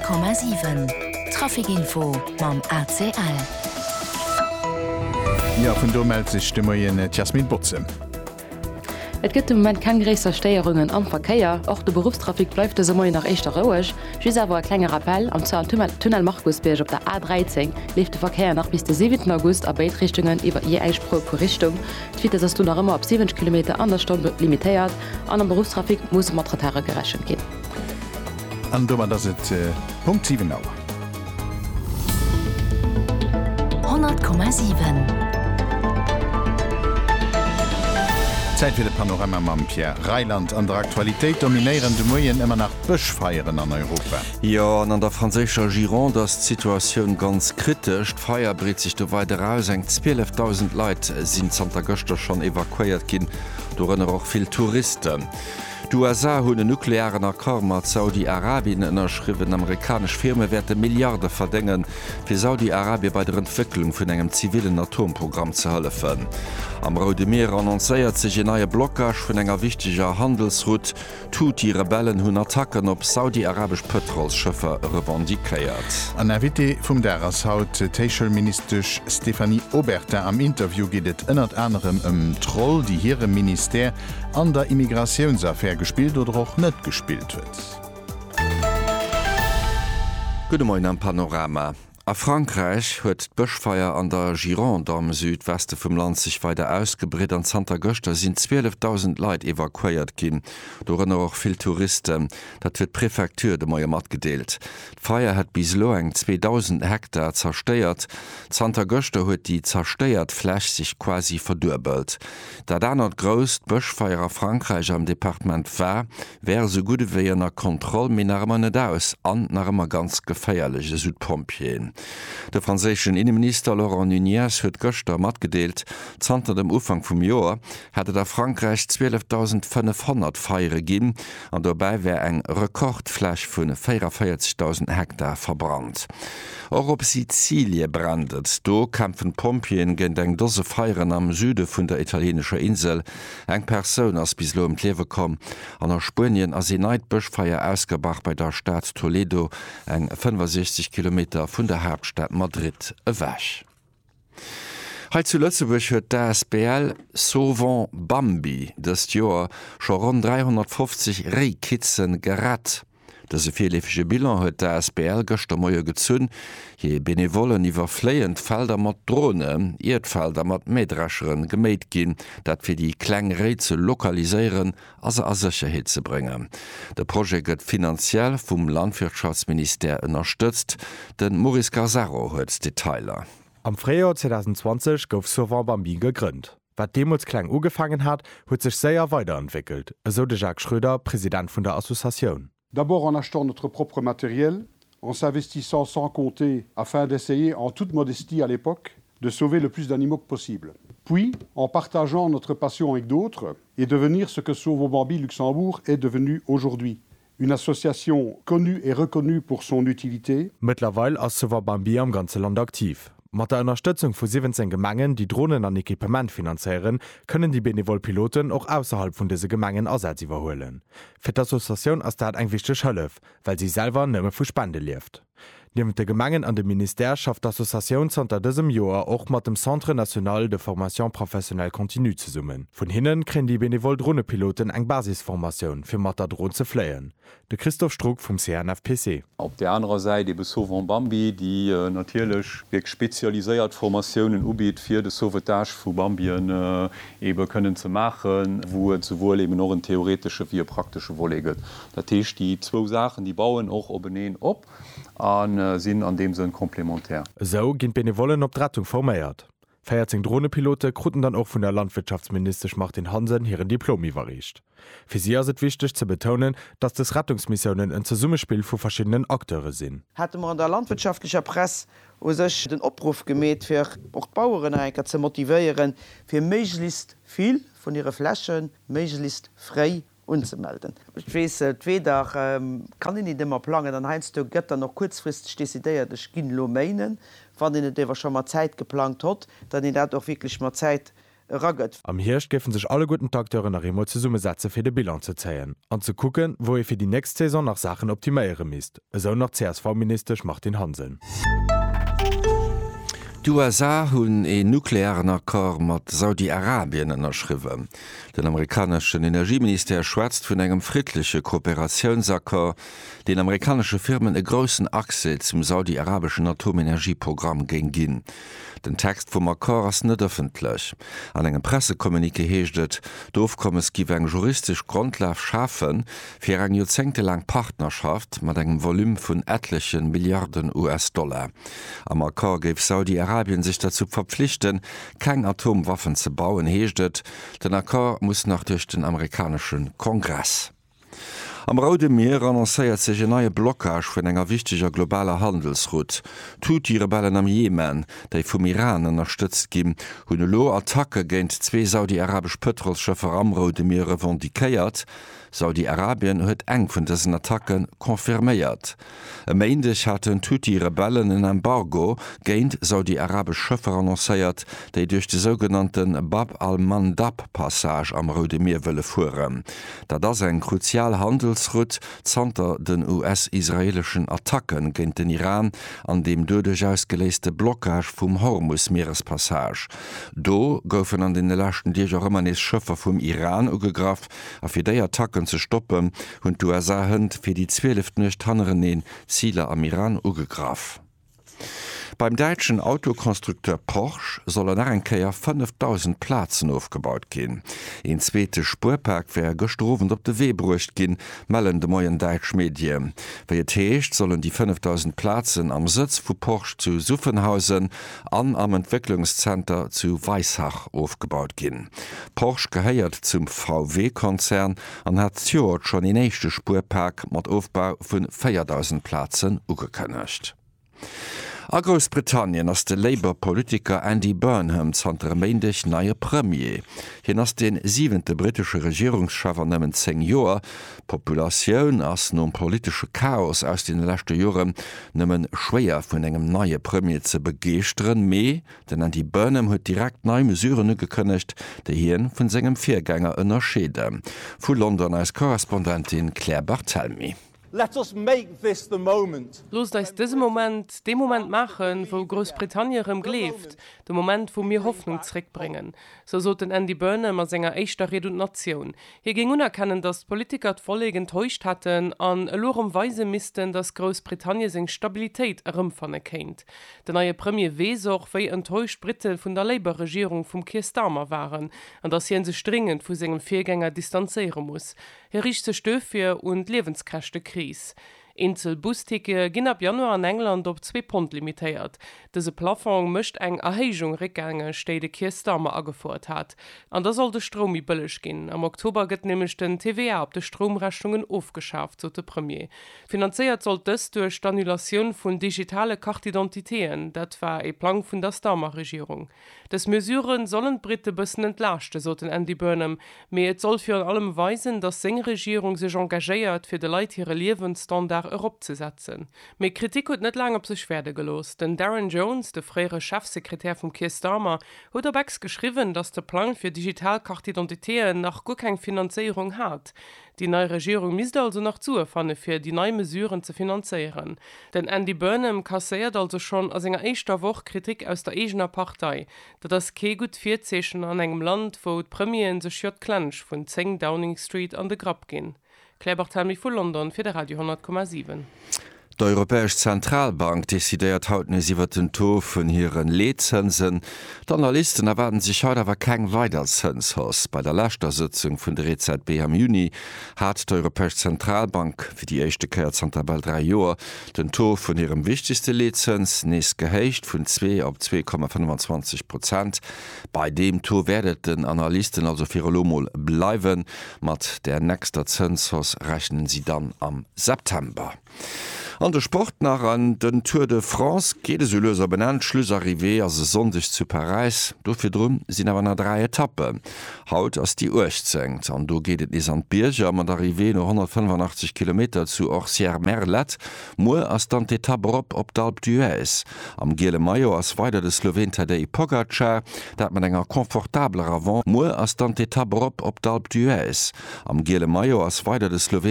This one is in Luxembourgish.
100,7 Trafikinfo mam ACL. Ja vun do meldt sich Stimmeien Jasmin Botze. Et gibt im Moment keine größere Steuerungen am Verkehr. Auch der Berufstrafik bleibt das immer nach echt ruhig. Schüss aber ein kleiner Appell. Am Tunnel Markusberg auf der A13 lief der Verkehr nach bis zum 7. August an beide Richtungen über je Einspruch pro Richtung. Das ist noch immer ab 70 km an der Stunde limitiert. An der Berufstrafik muss man Tratare gerechnet gehen. An dummer das ist Punkt 7 Uhr. 100,7 Zeit für de Panorama mam Pierre Rheinland an der Aktualität dominierende Moien immer nach Bëschfeieren an Europa. Ja, an der franzécher Gironde das Situation ganz kritisch. Feier bret sich do weiter aus eng 12.000 Leiit sind Santa Göster schon evakuiert gin, dorënner auch viel Touristen. USA hunn nuklearen Akkor mat Saudi-Arabien ënnerschriwen amerikasch Firme werte Milliarden verdengen, fir Saudi-Arabie bei der Entwicklung vun engem zivilen Atomprogramm ze hëllefen. Am Rode Meer annoncéiert sich en neue Blockage vun enger wichtiger Handelsroute, tut die Rebellen hunn Attacken op saudi-arabisch Petrolschëffer revendikéiert. An Erwitte vum Deras haut Techelministerch Stephanie Obertin am Interview gidet ënnert anderem Troll, die hire Minister an der Immigrationsaffaire gespielt oder auch net gespielt wird. Gute Morgen am Panorama. A Frankreich huet d'Bëschfeier an der Gironde am Südweste vum Land sich weiter ausgebret. An Santa Göster sind 12.000 Leiit evakuiert gin. Dorënner auch viel Touristen. Dat wird Präfektur de Maier mat gedeelt. D'Feier hat bis lo eng 2000 Hektar zersteiert. Santa Göster huet die zersteiert Fläch sich quasi verdurbelt. Da dann hat grost Bëschfeier a Frankreich am Departement war, wär so gute wéi ennner Kontroll min narmmer net aus an narmmer ganz geféierliche Südpompien. Der franzésischen Innenminister Laurent Nunez huet Göster mat gedeelt, zanter dem Ufang vum Joer hätte der Frankreich 12.500 Feiere ginn, an dabei wär eng Rekordfläch vun 44.000 Hektar verbrannt. Auch op Sizilie brandet, do kämpfen Pompien gen eng dose Feieren am Süde vun der italienscher Insel. Eng Persoun ass bislo im Klewe kom, an der Spurien as Neidbëschfeier ausgebracht bei der Stadt Toledo, eng 65 Kilometer vun der Hauptstadt Madrid ewäch. Heit zu Lützeburg huet der SPL Sauvant Bambi des Joer schon rund 350 Rehkitzen gerat. Dëse virlefege Bilan huet der SPL gëchter Moier gezzun, je benevolen iwwer fléiend Felder mat Drone, Erdfelder mat Mädrascheren geméit ginn, dat fir die Klengré ze lokaliseieren as a Sicherheet ze bringen. De Projekt gëtt finanziell vum Landwirtschaftsminister ënnerstëtzt, den Maurice Gazzaro huet Detailer. Am Frühjahr 2020 gouf Sauvant Bambi gegrünnt. Wat Demos klein ugefangen hat, huet sich sehr weiterentwickelt, so de Jacques Schröder, Präsident von der Association. D'abord en achetant notre propre matériel, en s'investissant sans compter afin d'essayer en toute modestie à l'époque de sauver le plus d'animaux que possible. Puis en partageant notre passion avec d'autres et devenir ce que Sauvons Bambi Luxembourg est devenu aujourd'hui. Une association connue et reconnue pour son utilité. Mittlerweile ist Sauvons Bambi am ganzen Land aktiv. Mit der Unterstützung von 17 Gemengen, die Drohnen an Equipment finanzieren, können die Benevol-Piloten auch außerhalb von diesen Gemengen Ersatz überholen. Für die Association ist das ein wichtiger Hilfe, weil sie selber nicht mehr für Spenden lebt. Neben den Gemengen an dem Minister schafft die Association unter diesem Jahr auch mit dem Centre National de Formation Professionnelle Continue zusammen. Von hinnen kriegen die Benevol-Drohnenpiloten eine Basisformation, für mit der Drohne zu fliegen. Der Christoph Struck vom CNFPC. Auf der anderen Seite die Sauvons Bambi, die natürlich spezialisiert Formationen anbietet für die Sauvetage von Bambien eben können zu machen, wo es sowohl eben noch ein theoretische wie ein praktische Wolle gibt. Das heißt, die zwei Sachen, die bauen auch oben ab und sind an dem Sinn komplementär. So gehen Benevolen op Rettung formiert. 14 Drohnepilote kruten dann auch von der Landwirtschaftsminister Martin Hansen ihren Diplom überreicht. Für sie ist es wichtig zu betonen, dass das Rettungsmissionen ein Zusammenspiel von verschiedenen Akteuren sind. Hatte man an der landwirtschaftlichen Presse sich den Abruf gemäht, für auch die Bauern zu motivieren, für möglichst viel von ihren Flächen möglichst frei unzumelden. Ich weiß, entweder kann ich nicht immer planen, dann heißt du Götter noch kurzfristig dezidiert, ich gehe lo meinen, wenn ich das schon mal Zeit geplant hat, dann ist das auch wirklich mal Zeit ragget. Am Hirsch geffen sich alle guten Akteuren nach immer zu Summesätze für die Bilanz zu zählen und zu gucken, wo ihr für die nächste Saison nach Sachen optimieren müsst. So noch CSV-Minister macht den Hanseln. Die USA hunn e nuklearen Akkor mat Saudi-Arabien ënnerschriwen. Den amerikanischen Energieminister schwätzt vun engem friedliche Kooperationsakkor, den amerikanische Firmen e grossen Achse zum saudi-arabischen Atomenergieprogramm gen ginn. Den Text vum Akkor ass net öffentlich. An engem Pressekommunike heeschtet, d'Ofkommes giwe eng juristisch Grundlaf schaffen fir eng jozenngtelang Partnerschaft mat engem Volum vun etlichen Milliarden US-Dollar. Am Akkor géif Saudi-Arabien sich dazu verpflichten, kein Atomwaffen zu bauen, heeschtet. Den Akkor muss nach durch den amerikanischen Kongress. Am Rode Meer annoncéiert sech en neue Blockage vun enger wichtiger globaler Handelsroute. Tut die Rebellen am Jemen, déi vum Iran unterstützt gin, hunn lo Attacke géint 2 saudi-arabisch Pëtrolschëffer am Rode Meer revendikéiert. Saudi-Arabien huet eng vun dessen Attacken konfirméiert. Méindech hatten Tuti Rebellen en Embargo géint saudi-arabisch Schëffer annoncéiert, déi duch de sogenannten Bab al-Mandab-Passage am Rode Meer wëlle fuhren. Da das eng kruzial Handelsroute zanter den US-israelischen Attacken géint den Iran an dem dodech ausgeléiste Blockage vum Hormuz-Meerespassage. Do goufen an den lachten Digerëmmernes Schëffer vum Iran ugegraf, a fir déi Attacken zu stoppen und du ersahend fir die 12 nicht haneren Ziele am Iran ugegraf. Beim deutschen Autokonstrukteur Porsche soll nach enkeier 5.000 Platzen aufgebaut gehen. Ein zweite Spurpark wäre gestroven op de Webrucht gin, mellen de moien Deutsch Medien. Wer techt sollen die 5.000 Platzen am Sitz vu Porsche zu Suffenhausen an am Entwicklungscenter zu Weishach aufgebaut gin. Porsche geheiert zum VW-Konzern an hat Stewart schon den nächste Spurpark mat Aufbau vun 4.000 Platzen ugekönnecht. A Großbritannien ass de Labour-Politiker Andy Burnham zanter méindech neie Premier. Hien ass den 7. britische Regierungsschaffer nëmmen 10 Joer, Populatioun ass nom politische Chaos aus den lächte Joren nëmmen schwéier vun engem neie Premier ze begeestren méi, denn Andy Burnham huet direkt neii Mesurene gekënnecht, déi hien vun segem Viergänger ënnerschede. Vu London als Korrespondentin Claire Barthelmy. Let us make this the moment. Los da diesem Moment den Moment machen, wo Großbritannien gelebt, den Moment, wo mir Hoffnung zurückbringen. So sollten Andy Burnham als seiner echter Redundation. Hier ging unerkennen, dass Politiker völlig enttäuscht hatten, an lorem Weise missten, dass Großbritannien seine Stabilität erümpfen kennt. Der neue Premier weiß auch, wie enttäuscht Briten von der Labour-Regierung vom Keir Starmer waren, und dass sie sich dringend von seinem Vorgänger distanzieren muss. Er riecht sich Stöffe und Lebenskräfte Krise. Insel Bustike ginn ab Januar an England op 2 Pond limitiert. Dese Plafond mëcht eng Erhéigung Rückgänge stei de Keir Starmer agefordert hat. An da soll de Strom i bëllech ginn. Am Oktober gëtt nämlich den TVA op de Stromrechnungen aufgeschafft, so de Premier. Finanziert soll dës durch d'Annulation vun digitale Kartidentitéen, dat war e Plan vun der Starmer-Regierung. Des Mesuren sollen Brite bëssen entlarchte, so den Andy Burnham, me et soll fir an allem weisen, dass seng Regierung sech engagéiert fir de Leiit ihre Lebensstandard opzusetzen. Me Kritik hat net lang op se Schwerde gelos, denn Darren Jones, der frühere Chefsekretär vom Keir Starmer, hat dabei geschrieben, dass der Plan für Digitalkartidentitäten noch gar keine Finanzierung hat. Die neue Regierung müsste also noch zuerfahren, für die neuen Mesuren zu finanzieren. Denn Andy Burnham kassiert also schon aus einer ersten Woche Kritik aus der eigenen Partei, dass das kein gut Vierzeichen an einem Land, wo die Premieren sich Clench von 10 Downing Street an den Grab gehen. Claire Barthelmy von London für Radio 100,7. Die Europäische Zentralbank desideiert haut iwwer den To vun hireieren Leezinsen. Die Analysten erwarten sich heute aber kein Weiterzinshaus. Bei der Lächtersitzung vun der EZB am Juni hat die Europäische Zentralbank für die erste Kehr zanter bald 3 Joer den To vun ihrem wichtigste Leezins nächst gehéicht vun 2 auf 2,25%. Bei dem To werdet den Analysten also Firolomol bleiben. Mat der nächster Zinshaus rechnen sie dann am September. An der Sport nach an den Tour de France geht es löser benannt Schlussarrivé as sondig zu Paris. Dofir drum sind aber na 3 Etappe. Haut ass die Urcht senkt. An du gehtt is an Bierger man Arrivé no 185 km zu Orsière Merlet, Mo ass dann d'Etappe op d'Alpe d'Huez. Am Gele Maio ass weiter de Slowen Tadej Pogacar, dat man enger komfortabler Avant, Mo ass dann d'Etappe op d'Alpe d'Huez. Am Gele Maio ass weiter de Slowen